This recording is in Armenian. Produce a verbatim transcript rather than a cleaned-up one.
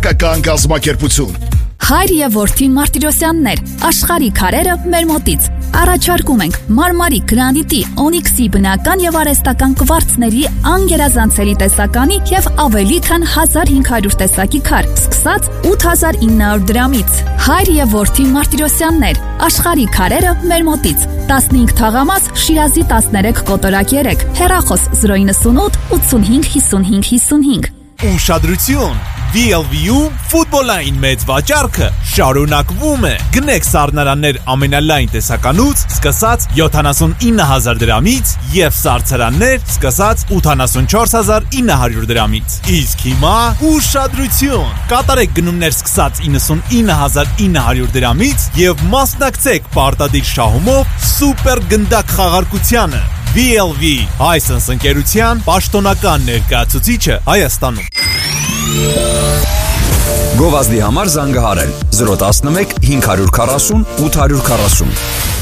Հասարակական կազմակերպություն։ Հայր եւ որդի Մարտիրոսյաններ, աշխարհի քարերը մեր մոտից։ Առաջարկում ենք մարմարի, գրանիտի, օնիքսի, բնական եւ արհեստական կվարցների անգերազանցելի տեսականի եւ ավելի քան հազար հինգ հարյուր տեսակի քար, սկսած ութ հազար ինը հարյուր դրամից։ Հայր եւ որդի Մարտիրոսյաններ, աշխարհի քարերը մեր մոտից։ տասնհինգ թաղամաս, Շիրազի տասներեք կոտորակ երեք, հեռախոս զրո իննսունութ ութսունհինգ հիսունհինգ հիսունհինգ։ Ուշադրություն! վի ել վի-ում ֆուտբոլային մեծ վաճառքը շարունակվում է։ Գնեք սառնարաններ ամենալայն տեսականուց սկսած յոթանասունինը հազար դրամից եւ սառցարաններ սկսած ութանասունչորս հազար ինը հարյուր դրամից։ Իսկ հիմա ուշադրություն! Կատարեք գնումներ սկսած իննսունինը հազար ինը հարյուր դրամից եւ մասնակցեք պարտադիր շահումով սուպեր գնդակ խաղարկությանը։ վի ել վի Հայսենս ընկերության պաշտոնական ներկայացուցիչը Հայաստանում։ Գովազդի համար զանգահարել զրո տասնմեկ հինգ հարյուր քառասուն ութ հարյուր քառասուն։